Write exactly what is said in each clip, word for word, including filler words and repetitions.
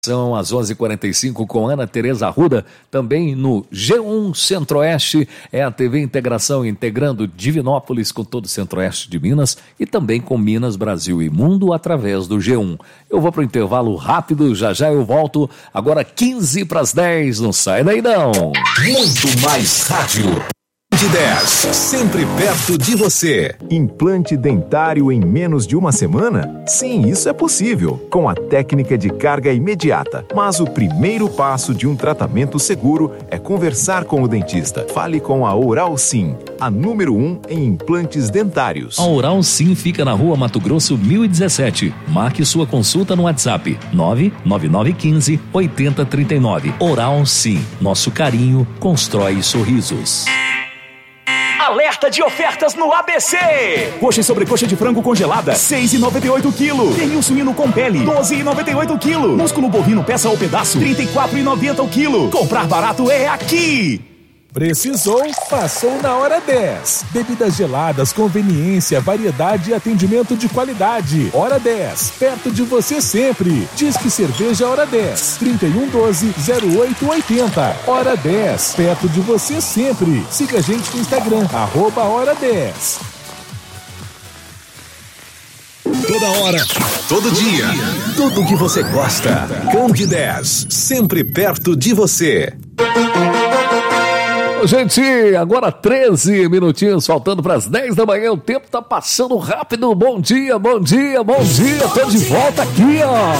São às onze e quarenta e cinco com Ana Tereza Arruda, também no G um Centro-Oeste, é a T V Integração integrando Divinópolis com todo o Centro-Oeste de Minas e também com Minas, Brasil e Mundo através do G um. Eu vou para o intervalo rápido, já já eu volto, agora quinze para as dez, não sai daí não. Muito mais rádio. De dez, sempre perto de você. Implante dentário em menos de uma semana? Sim, isso é possível, com a técnica de carga imediata. Mas o primeiro passo de um tratamento seguro é conversar com o dentista. Fale com a Oral Sim, a número um em implantes dentários. A Oral Sim fica na Rua Mato Grosso mil e dezessete. Marque sua consulta no WhatsApp nove nove nove um cinco oito zero três nove. Oral Sim, nosso carinho constrói sorrisos. Alerta de ofertas no A B C. Coxa e sobrecoxa de frango congelada, seis reais e noventa e oito quilo. Pernil suíno com pele, doze reais e noventa e oito quilo. Músculo bovino peça ao pedaço, trinta e quatro reais e noventa o quilo. Comprar barato é aqui. Precisou? Passou na hora dez. Bebidas geladas, conveniência, variedade e atendimento de qualidade. Hora dez, perto de você sempre. Disque Cerveja Hora dez, trinta e um doze, zero oito oitenta. Hora dez, perto de você sempre. Siga a gente no Instagram, arroba Hora dez. Toda hora, todo dia, tudo que você gosta. Cande dez, sempre perto de você. Gente, agora treze minutinhos, faltando para as dez da manhã, o tempo tá passando rápido. Bom dia, bom dia, bom dia, tô de volta aqui, ó.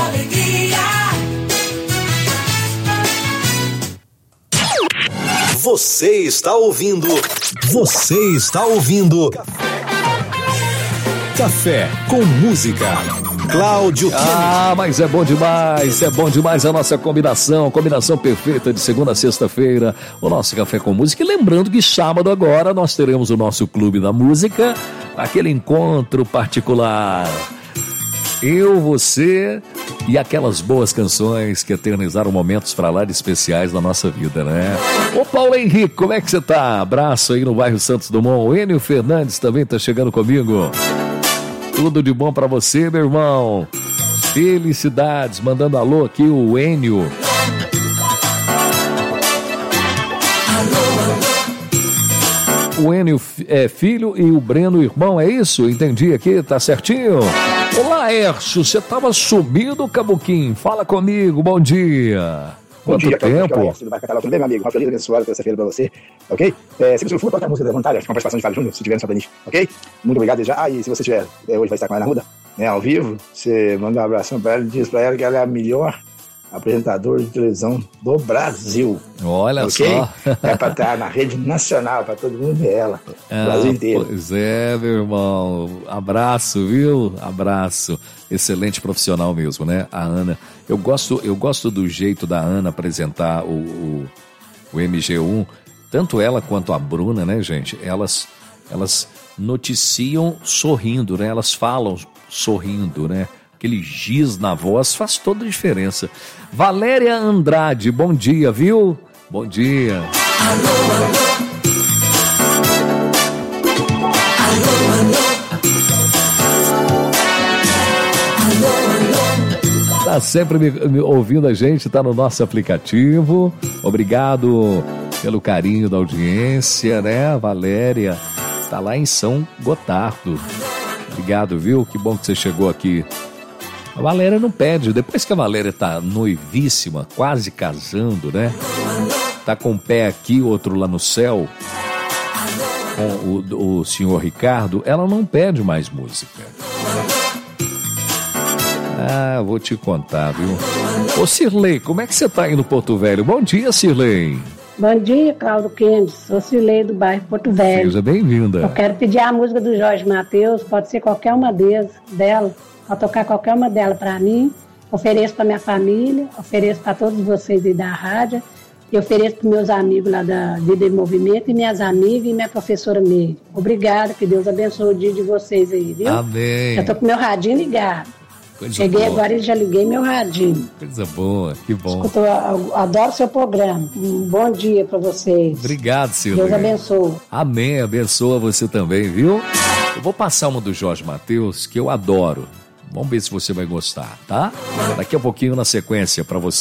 Você está ouvindo, você está ouvindo Café com Música. Cláudio Kennedy. Ah, mas é bom demais, é bom demais a nossa combinação, combinação perfeita de segunda a sexta-feira, o nosso Café com Música. E lembrando que sábado agora nós teremos o nosso Clube da Música, aquele encontro particular. Eu, você e aquelas boas canções que eternizaram momentos pra lá de especiais na nossa vida, né? Ô Paulo Henrique, como é que você tá? Abraço aí no bairro Santos Dumont. O Enio Fernandes também tá chegando comigo. Tudo de bom pra você, meu irmão. Felicidades. Mandando alô aqui o Enio. O Enio é filho e o Breno irmão, é isso? Entendi aqui, tá certinho? Olá, Ércio, você tava sumido, Cabuquim? Fala comigo, bom dia. Bom Quanto dia, tempo? Tudo bem, tudo bem, meu amigo? Uma feliz e abençoada terça-feira pra você, ok? É, se você for tocar a música da Voluntária, com a participação de Fábio Júnior, se tiver no seu playlist, ok? Muito obrigado desde já. Ah, e se você tiver, é, hoje vai estar com ela na Ruda, né, ao vivo, você manda um abração pra ela e diz pra ela que ela é a melhor apresentadora de televisão do Brasil. Olha okay? só. É pra estar na rede nacional, pra todo mundo ver ela, ah, o Brasil inteiro. Pois é, meu irmão. Abraço, viu? Abraço. Excelente profissional mesmo, né? A Ana. Eu gosto, eu gosto do jeito da Ana apresentar o, o, o M G um. Tanto ela quanto a Bruna, né, gente? Elas, elas noticiam sorrindo, né? Elas falam sorrindo, né? Aquele giz na voz faz toda a diferença. Valéria Andrade, bom dia, viu? Bom dia. Alô, alô. Alô, alô. Tá sempre me, me ouvindo a gente, tá no nosso aplicativo. Obrigado pelo carinho da audiência, né? A Valéria tá lá em São Gotardo. Obrigado, viu? Que bom que você chegou aqui. A Valéria não pede, depois que a Valéria tá noivíssima, quase casando, né? Tá com um pé aqui, outro lá no céu, com o, o senhor Ricardo, ela não pede mais música. Ah, vou te contar, viu? Ô Cirlei, como é que você tá aí no Porto Velho? Bom dia, Cirlei. Bom dia, Cláudio Kennedy. Sou Cirlei do bairro Porto Velho. Seja bem-vinda. Eu quero pedir a música do Jorge Mateus, pode ser qualquer uma delas, dela. Vou tocar qualquer uma delas para mim, ofereço para minha família, ofereço para todos vocês aí da rádio, e ofereço para meus amigos lá da Vida em Movimento, e minhas amigas e minha professora Meire. Obrigada, que Deus abençoe o dia de vocês aí, viu? Amém. Já tô com meu radinho ligado. Coisa Cheguei boa. Agora e já liguei meu radinho. Coisa boa, que bom. Escuto, eu adoro seu programa. Um bom dia para vocês. Obrigado, Silvia. Deus abençoe. Amém, abençoa você também, viu? Eu vou passar uma do Jorge Mateus, que eu adoro. Vamos ver se você vai gostar, tá? Daqui a pouquinho na sequência para você.